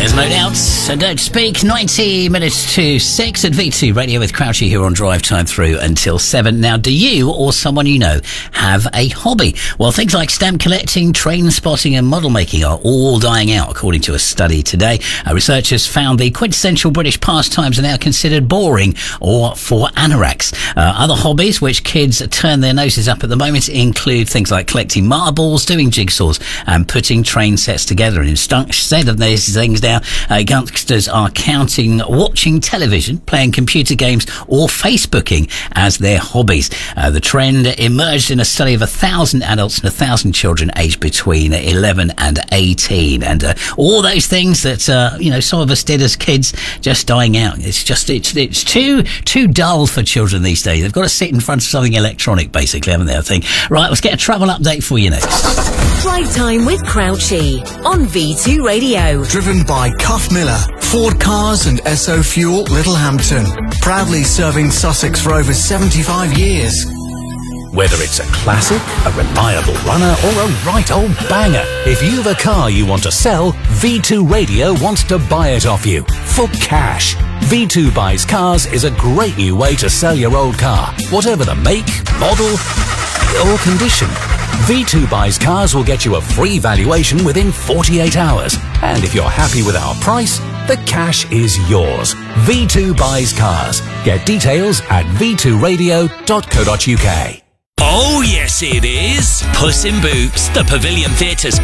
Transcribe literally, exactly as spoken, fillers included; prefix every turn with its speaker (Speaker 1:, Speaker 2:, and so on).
Speaker 1: There's no doubt. So don't speak. ninety minutes to six at V two Radio with Crouchy here on Drive Time through until seven. Now, do you or someone you know have a hobby? Well, things like stamp collecting, train spotting and model making are all dying out, according to a study today. Uh, researchers found the quintessential British pastimes are now considered boring or for anoraks. Uh, other hobbies which kids turn their noses up at the moment include things like collecting marbles, doing jigsaws and putting train sets together. And instead of these things now, uh, youngsters are counting watching television, playing computer games or Facebooking as their hobbies. Uh, the trend emerged in a study of a thousand adults and a thousand children aged between eleven and eighteen. And uh, all those things that, uh, you know, some of us did as kids just dying out. It's just, it's, it's too, too dull for children these days. They've got to sit in front of something electronic, basically, haven't they, I think? Right, let's get a travel update for you next.
Speaker 2: Drive Time with Crouchy on V two Radio.
Speaker 3: Driven by Cuff Miller, Ford Cars and Esso Fuel Littlehampton. Proudly serving Sussex for over seventy-five years.
Speaker 4: Whether it's a classic, a reliable runner, or a right old banger, if you've a car you want to sell, V two Radio wants to buy it off you for cash. V two Buys Cars is a great new way to sell your old car, whatever the make, model, or condition. V two Buys Cars will get you a free valuation within forty-eight hours. And if you're happy with our price, the cash is yours. V two Buys Cars. Get details at v two radio dot co dot uk.
Speaker 5: Oh yes it is. Puss in Boots, the Pavilion Theatre's